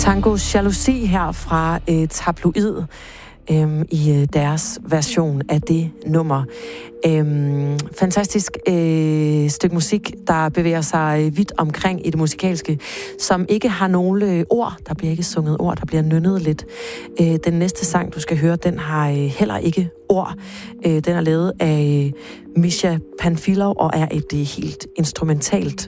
Tango Jalousi her fra Tabloid i deres version af det nummer. Fantastisk stykke musik, der bevæger sig vidt omkring i det musikalske, som ikke har nogle ord. Der bliver ikke sunget ord, der bliver nynnet lidt. Den næste sang, du skal høre, den har heller ikke ord. Den er lavet af Misha Panfilov og er et helt instrumentalt